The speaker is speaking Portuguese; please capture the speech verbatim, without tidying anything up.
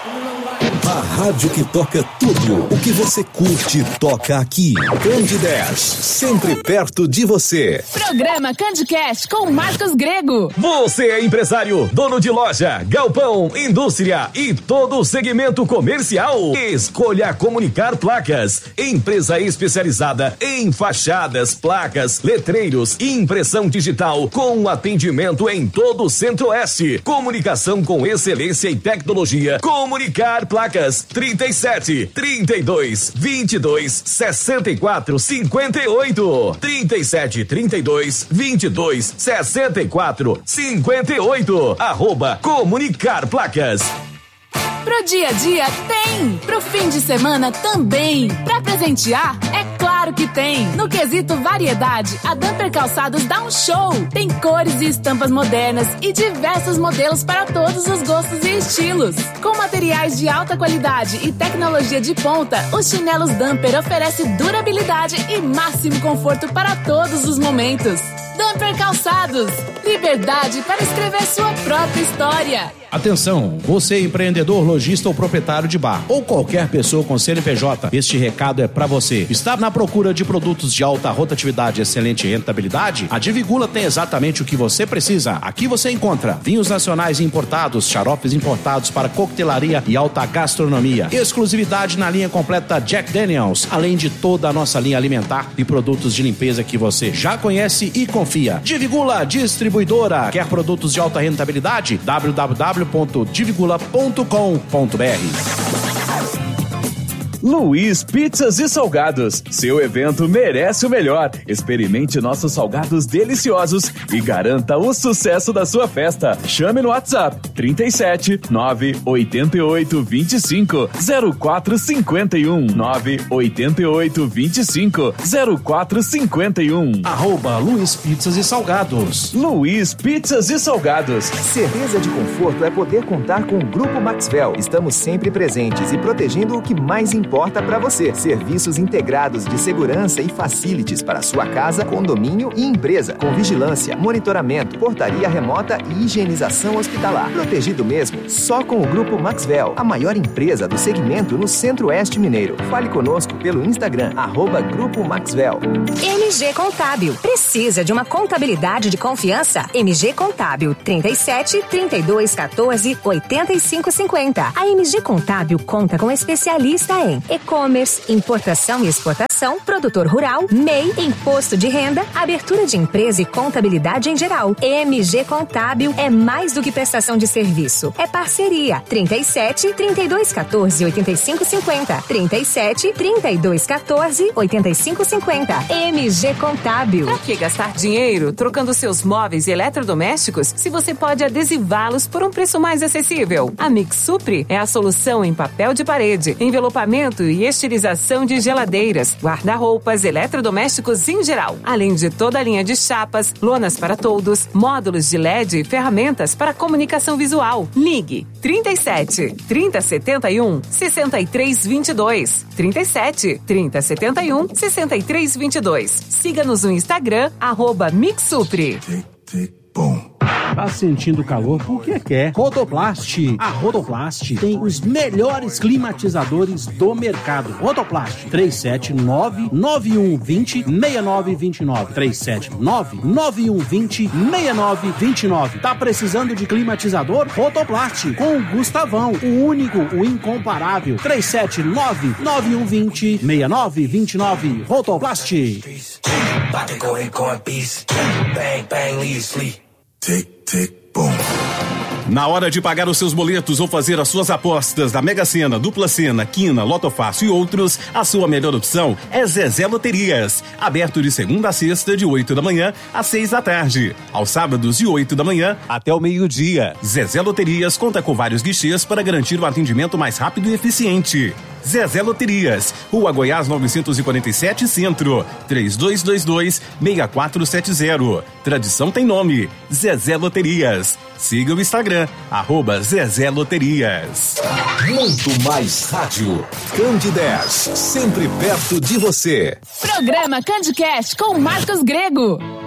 A rádio que toca tudo o que você curte toca aqui. Candidez, sempre perto de você. Programa Candicast com Marcos Grego. Você é empresário, dono de loja, galpão, indústria e todo o segmento comercial? Escolha Comunicar Placas, empresa especializada em fachadas, placas, letreiros e impressão digital com atendimento em todo o Centro-Oeste. Comunicação com excelência e tecnologia. Comunicar Placas. trinta e sete, trinta e dois, vinte e dois, sessenta e quatro, cinquenta e oito. trinta e sete, trinta e dois, vinte e dois, sessenta e quatro, cinquenta e oito. Arroba Comunicar Placas. Pro dia a dia tem, pro fim de semana também. Pra presentear, é claro que tem. No quesito variedade, a Dumper Calçados dá um show. Tem cores e estampas modernas e diversos modelos para todos os gostos e estilos. Com materiais de alta qualidade e tecnologia de ponta, os chinelos Dumper oferecem durabilidade e máximo conforto para todos os momentos. Dumper Calçados, liberdade para escrever sua própria história. Atenção, você empreendedor, lojista ou proprietário de bar ou qualquer pessoa com C N P J, este recado é para você. Está na procura de produtos de alta rotatividade e excelente rentabilidade? A Divigula tem exatamente o que você precisa. Aqui você encontra vinhos nacionais importados, xaropes importados para coquetelaria e alta gastronomia, exclusividade na linha completa Jack Daniels, além de toda a nossa linha alimentar e produtos de limpeza que você já conhece e confia. Divigula Distribuidora. Quer produtos de alta rentabilidade? w w w ponto divigula ponto com ponto b r. Luiz Pizzas e Salgados. Seu evento merece o melhor. Experimente nossos salgados deliciosos e garanta o sucesso da sua festa. Chame no WhatsApp trinta e sete, nove oito oito, vinte e cinco, zero quatro cinquenta e um, nove oito oito, vinte e cinco, zero quatro cinquenta e um. Arroba Luiz Pizzas e Salgados. Luiz Pizzas e Salgados. Certeza de conforto é poder contar com o Grupo Maxwell. Estamos sempre presentes e protegendo o que mais importa. Importa para você. Serviços integrados de segurança e facilities para sua casa, condomínio e empresa, com vigilância, monitoramento, portaria remota e higienização hospitalar. Protegido mesmo, só com o Grupo Maxwell, a maior empresa do segmento no Centro-Oeste Mineiro. Fale conosco pelo Instagram, arroba Grupo Maxwell. M G Contábil. Precisa de uma contabilidade de confiança? M G Contábil, trinta e sete, trinta e dois, quatorze, oitenta e cinco, cinquenta. A M G Contábil conta com especialista em e-commerce, importação e exportação, produtor rural, M E I, imposto de renda, abertura de empresa e contabilidade em geral. M G Contábil é mais do que prestação de serviço, é parceria. trinta e sete, trinta e dois, quatorze, oitenta e cinco, cinquenta. trinta e sete, trinta e dois, quatorze, oitenta e cinco, cinquenta. M G Contábil. Pra que gastar dinheiro trocando seus móveis e eletrodomésticos se você pode adesivá-los por um preço mais acessível? A Mix Supri é a solução em papel de parede, envelopamento e estilização de geladeiras, guarda-roupas, eletrodomésticos em geral, além de toda a linha de chapas, lonas para toldos, módulos de L E D e ferramentas para comunicação visual. Ligue trinta e sete, trinta, setenta e um, sessenta e três, vinte e dois, trinta e sete, trinta, setenta e um, sessenta e três, vinte e dois. Siga-nos no Instagram, arroba Mixupri. Tá sentindo calor? Por que quer? Rodoplast. A Rodoplast tem os melhores climatizadores do mercado. Rodoplast. três sete nove, nove um dois zero, seis nove dois nove. três sete nove, nove um dois zero, seis nove dois nove. Tá precisando de climatizador? Rodoplast. Com o Gustavão. O único, o incomparável. três sete nove, nove um dois zero, seis nove dois nove. Rodoplast. Tick, tick, boom. Na hora de pagar os seus boletos ou fazer as suas apostas da Mega Sena, Dupla Sena, Quina, Loto Fácil e outros, a sua melhor opção é Zezé Loterias. Aberto de segunda a sexta, de oito da manhã às seis da tarde. Aos sábados, de oito da manhã até o meio-dia. Zezé Loterias conta com vários guichês para garantir um atendimento mais rápido e eficiente. Zezé Loterias, Rua Goiás novecentos e quarenta e sete, Centro, três dois dois dois, seis quatro sete zero. Tradição tem nome, Zezé Loterias. Siga o Instagram, arroba Zezé Loterias. Muito mais rádio. Candidez, sempre perto de você. Programa Candicast com Marcos Grego.